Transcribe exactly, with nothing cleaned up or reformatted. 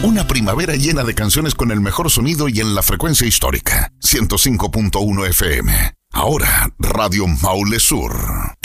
Una primavera llena de canciones con el mejor sonido y en la frecuencia histórica. ciento cinco punto uno F M. Ahora, Radio Maule Sur.